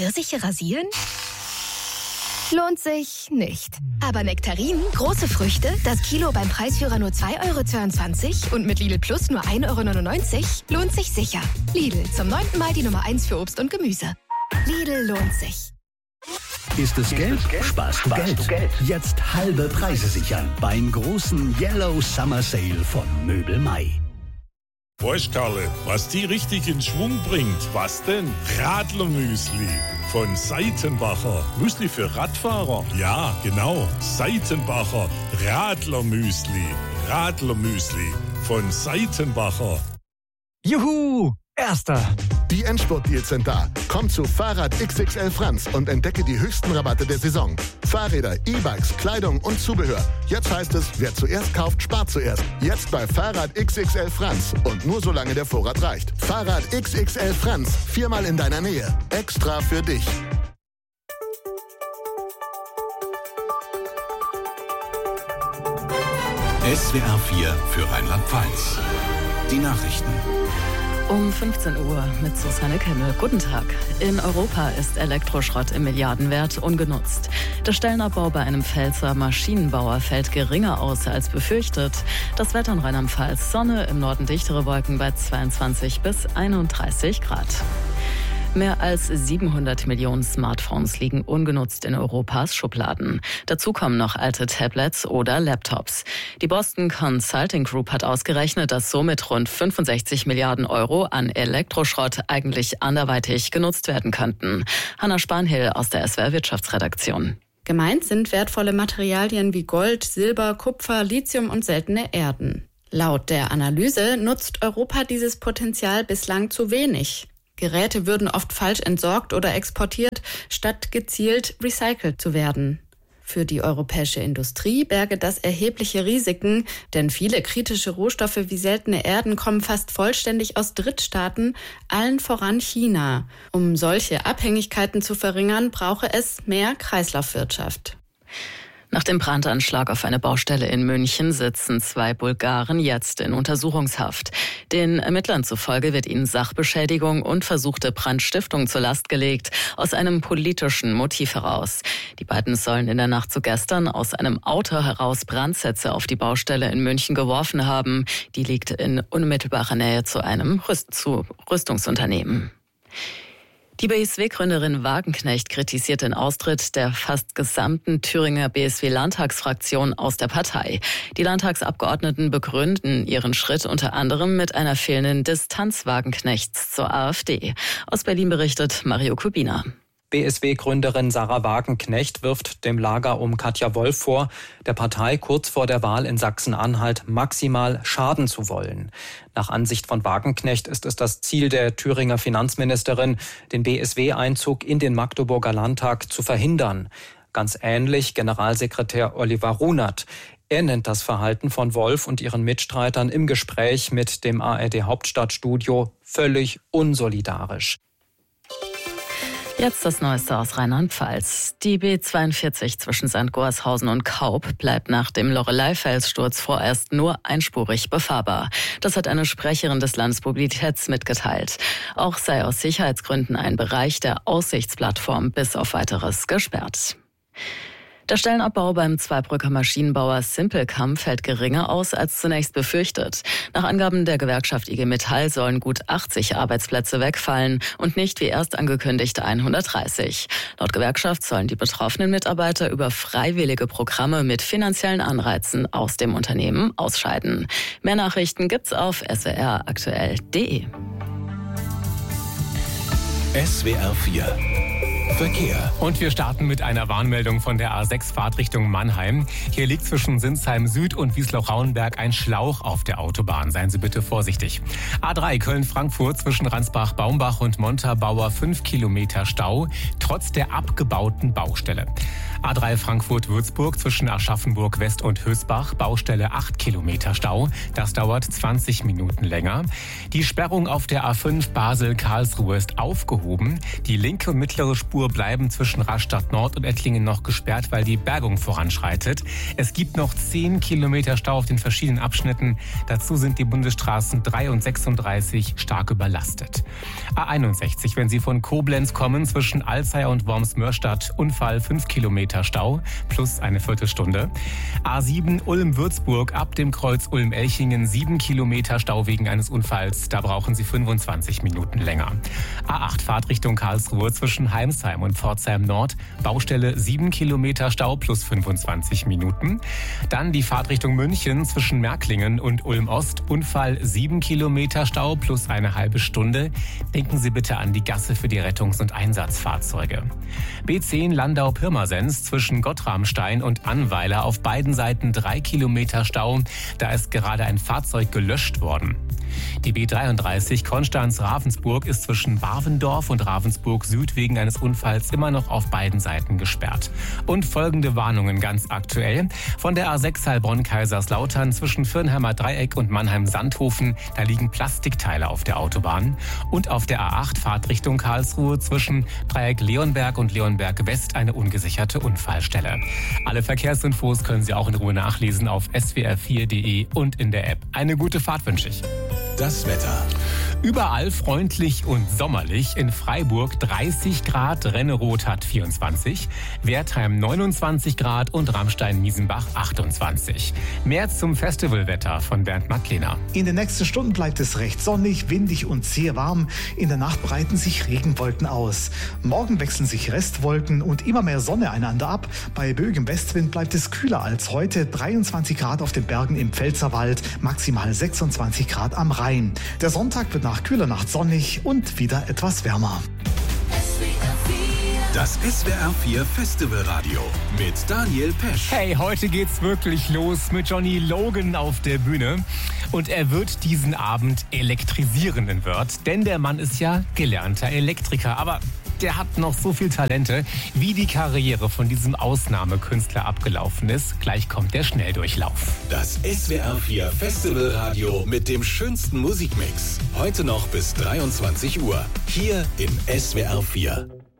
Pfirsiche rasieren? Lohnt sich nicht. Aber Nektarinen, große Früchte, das Kilo beim Preisführer nur 2,22 € und mit Lidl Plus nur 1,99 € lohnt sich sicher. Lidl, zum 9. Mal die Nummer 1 für Obst und Gemüse. Lidl lohnt sich. Ist es Geld? Sparst du Geld. Jetzt halbe Preise sichern beim großen Yellow Summer Sale von Möbel Mai. Weißt Karle, was die richtig in Schwung bringt? Was denn? Radlermüsli von Seitenbacher. Müsli für Radfahrer? Ja, genau. Seitenbacher Radlermüsli. Radlermüsli von Seitenbacher. Juhu! Erster! Die Endspurt-Deals sind da. Komm zu Fahrrad XXL Franz und entdecke die höchsten Rabatte der Saison. Fahrräder, E-Bikes, Kleidung und Zubehör. Jetzt heißt es, wer zuerst kauft, spart zuerst. Jetzt bei Fahrrad XXL Franz. Und nur solange der Vorrat reicht. Fahrrad XXL Franz. 4-mal in deiner Nähe. Extra für dich. SWR 4 für Rheinland-Pfalz. Die Nachrichten. Um 15 Uhr mit Susanne Kemmel. Guten Tag. In Europa ist Elektroschrott im Milliardenwert ungenutzt. Der Stellenabbau bei einem Pfälzer Maschinenbauer fällt geringer aus als befürchtet. Das Wetter in Rheinland-Pfalz: Sonne, im Norden dichtere Wolken bei 22 bis 31 Grad. Mehr als 700 Millionen Smartphones liegen ungenutzt in Europas Schubladen. Dazu kommen noch alte Tablets oder Laptops. Die Boston Consulting Group hat ausgerechnet, dass somit rund 65 Milliarden Euro an Elektroschrott eigentlich anderweitig genutzt werden könnten. Hanna Spanhill aus der SWR Wirtschaftsredaktion. Gemeint sind wertvolle Materialien wie Gold, Silber, Kupfer, Lithium und seltene Erden. Laut der Analyse nutzt Europa dieses Potenzial bislang zu wenig. Geräte würden oft falsch entsorgt oder exportiert, statt gezielt recycelt zu werden. Für die europäische Industrie berge das erhebliche Risiken, denn viele kritische Rohstoffe wie seltene Erden kommen fast vollständig aus Drittstaaten, allen voran China. Um solche Abhängigkeiten zu verringern, brauche es mehr Kreislaufwirtschaft. Nach dem Brandanschlag auf eine Baustelle in München sitzen 2 Bulgaren jetzt in Untersuchungshaft. Den Ermittlern zufolge wird ihnen Sachbeschädigung und versuchte Brandstiftung zur Last gelegt, aus einem politischen Motiv heraus. Die beiden sollen in der Nacht zu gestern aus einem Auto heraus Brandsätze auf die Baustelle in München geworfen haben. Die liegt in unmittelbarer Nähe zu einem Rüstungsunternehmen. Die BSW-Gründerin Wagenknecht kritisiert den Austritt der fast gesamten Thüringer BSW-Landtagsfraktion aus der Partei. Die Landtagsabgeordneten begründen ihren Schritt unter anderem mit einer fehlenden Distanz Wagenknechts zur AfD. Aus Berlin berichtet Mario Kubina. BSW-Gründerin Sarah Wagenknecht wirft dem Lager um Katja Wolf vor, der Partei kurz vor der Wahl in Sachsen-Anhalt maximal schaden zu wollen. Nach Ansicht von Wagenknecht ist es das Ziel der Thüringer Finanzministerin, den BSW-Einzug in den Magdeburger Landtag zu verhindern. Ganz ähnlich Generalsekretär Oliver Runert. Er nennt das Verhalten von Wolf und ihren Mitstreitern im Gespräch mit dem ARD-Hauptstadtstudio völlig unsolidarisch. Jetzt das Neueste aus Rheinland-Pfalz. Die B42 zwischen St. Gorshausen und Kaub bleibt nach dem Loreley-Felssturz vorerst nur einspurig befahrbar. Das hat eine Sprecherin des Landesmobilitäts mitgeteilt. Auch sei aus Sicherheitsgründen ein Bereich der Aussichtsplattform bis auf Weiteres gesperrt. Der Stellenabbau beim Zweibrücker Maschinenbauer Simpelkamp fällt geringer aus als zunächst befürchtet. Nach Angaben der Gewerkschaft IG Metall sollen gut 80 Arbeitsplätze wegfallen und nicht wie erst angekündigt 130. Laut Gewerkschaft sollen die betroffenen Mitarbeiter über freiwillige Programme mit finanziellen Anreizen aus dem Unternehmen ausscheiden. Mehr Nachrichten gibt's auf swraktuell.de. SWR 4 Verkehr. Und wir starten mit einer Warnmeldung von der A6 Fahrtrichtung Mannheim. Hier liegt zwischen Sinsheim Süd und Wiesloch-Rauenberg ein Schlauch auf der Autobahn. Seien Sie bitte vorsichtig. A3 Köln-Frankfurt zwischen Ransbach-Baumbach und Montabaur 5 Kilometer Stau, trotz der abgebauten Baustelle. A3 Frankfurt-Würzburg zwischen Aschaffenburg West und Hösbach, Baustelle 8 Kilometer Stau. Das dauert 20 Minuten länger. Die Sperrung auf der A5 Basel-Karlsruhe ist aufgehoben. Die linke und mittlere Spur Hauptspur bleiben zwischen Rastatt Nord und Ettlingen noch gesperrt, weil die Bergung voranschreitet. Es gibt noch 10 Kilometer Stau auf den verschiedenen Abschnitten. Dazu sind die Bundesstraßen 3 und 36 stark überlastet. A61, wenn Sie von Koblenz kommen, zwischen Alzey und Worms-Mörstadt, Unfall 5 Kilometer Stau plus eine Viertelstunde. A7 Ulm-Würzburg ab dem Kreuz Ulm-Elchingen 7 Kilometer Stau wegen eines Unfalls. Da brauchen Sie 25 Minuten länger. A8 Fahrtrichtung Karlsruhe zwischen Heimsheim und Pforzheim Nord. Baustelle 7 Kilometer Stau plus 25 Minuten. Dann die Fahrtrichtung München zwischen Märklingen und Ulm Ost. Unfall 7 Kilometer Stau plus eine halbe Stunde. Denken Sie bitte an die Gasse für die Rettungs- und Einsatzfahrzeuge. B10 Landau-Pirmasens zwischen Gottramstein und Annweiler auf beiden Seiten 3 Kilometer Stau. Da ist gerade ein Fahrzeug gelöscht worden. Die B33 Konstanz-Ravensburg ist zwischen Barwendorf und Ravensburg Süd wegen eines Unfalls immer noch auf beiden Seiten gesperrt. Und folgende Warnungen ganz aktuell. Von der A6 Heilbronn-Kaiserslautern zwischen Firnheimer Dreieck und Mannheim-Sandhofen, da liegen Plastikteile auf der Autobahn. Und auf der A8 Fahrtrichtung Karlsruhe zwischen Dreieck Leonberg und Leonberg West eine ungesicherte Unfallstelle. Alle Verkehrsinfos können Sie auch in Ruhe nachlesen auf swr4.de und in der App. Eine gute Fahrt wünsche ich. Das Wetter. Überall freundlich und sommerlich. In Freiburg 30 Grad, Renneroth hat 24, Wertheim 29 Grad und Ramstein-Miesenbach 28. Mehr zum Festivalwetter von Bernd Macklehner. In den nächsten Stunden bleibt es recht sonnig, windig und sehr warm. In der Nacht breiten sich Regenwolken aus. Morgen wechseln sich Restwolken und immer mehr Sonne einander ab. Bei böigem Westwind bleibt es kühler als heute. 23 Grad auf den Bergen im Pfälzerwald, maximal 26 Grad am Rhein. Der Sonntag wird nach kühler Nacht sonnig und wieder etwas wärmer. Das SWR4 Festivalradio mit Daniel Pesch. Hey, heute geht's wirklich los mit Johnny Logan auf der Bühne. Und er wird diesen Abend elektrisieren in Wörth. Denn der Mann ist ja gelernter Elektriker. Aber der hat noch so viel Talente, wie die Karriere von diesem Ausnahmekünstler abgelaufen ist. Gleich kommt der Schnelldurchlauf. Das SWR4 Festivalradio mit dem schönsten Musikmix. Heute noch bis 23 Uhr. Hier im SWR4.